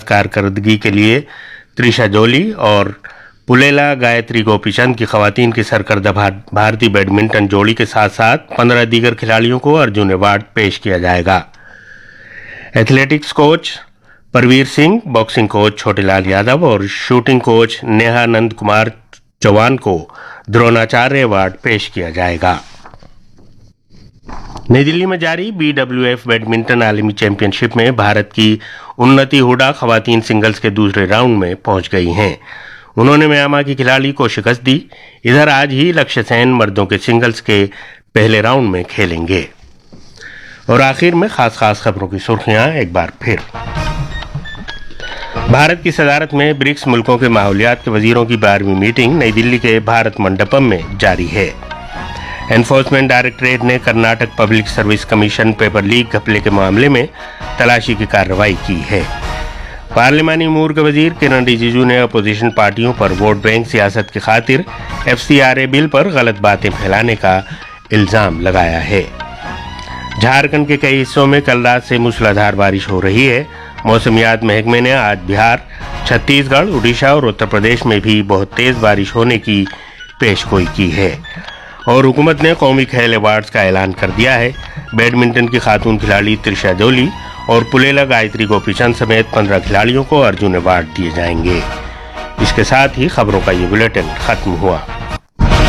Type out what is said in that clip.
कारकर्दगी के लिए त्रिशा जोली और पुलेला गायत्री गोपीचंद की खवातीन की सरकर्दा भारतीय बैडमिंटन जोड़ी के साथ साथ 15 दीगर खिलाड़ियों को अर्जुन अवार्ड पेश किया जाएगा। Athletics coach Parveer Singh, boxing coach Chhotelal Yadav और शूटिंग कोच नेहा नंद कुमार चौहान को द्रोणाचार्य अवार्ड पेश किया जाएगा। नई दिल्ली में जारी BWF बैडमिंटन आलमी चैंपियनशिप में भारत की उन्नति हुडा खवातीन सिंगल्स के दूसरे राउंड में पहुंच गई हैं। उन्होंने म्यांमार की खिलाड़ी को शिकस्त दी। इधर आज ही लक्ष्य सेन मर्दों के सिंगल्स के पहले राउंड में खेलेंगे। और आखिर में खास खबरों की सुर्खियां एक बार फिर। भारत की सदारत में ब्रिक्स मुल्कों के माहौलियात के वजीरों की 12वीं मीटिंग नई दिल्ली के भारत मंडपम में जारी है। एनफोर्समेंट डायरेक्टरेट ने Karnataka public service commission paper leak घपले के मामले में तलाशी की कार्रवाई की है। पार्लिमानी अमूर के वजीर किरण रिजिजू ने अपोजिशन पार्टियों पर वोट बैंक सियासत की खातिर FCRA बिल पर गलत बातें फैलाने का इल्जाम लगाया है। झारखंड के कई हिस्सों में कल रात से मूसलाधार बारिश हो रही है। मौसमियात महकमे ने आज बिहार, छत्तीसगढ़, उड़ीसा और उत्तर प्रदेश में भी बहुत तेज बारिश होने की पेशगोई की है। और हुकूमत ने कौमी खेल अवार्ड्स का ऐलान कर दिया है। बैडमिंटन की खातून खिलाड़ी त्रिशा जोली और पुलेला गायत्री गोपीचंद समेत 15 खिलाड़ियों को अर्जुन अवार्ड दिए जाएंगे। इसके साथ ही खबरों का ये बुलेटिन खत्म हुआ।